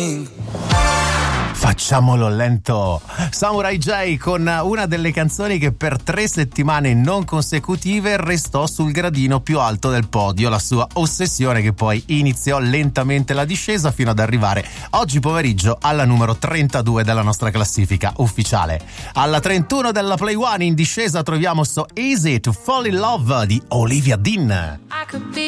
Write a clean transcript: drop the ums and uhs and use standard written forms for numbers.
thing. Facciamolo lento. Samurai J con una delle canzoni che per 3 settimane non consecutive restò sul gradino più alto del podio, la sua ossessione che poi iniziò lentamente la discesa fino ad arrivare oggi pomeriggio alla numero 32 della nostra classifica ufficiale. Alla 31 della Play One in discesa troviamo So Easy to Fall in Love di Olivia Dean.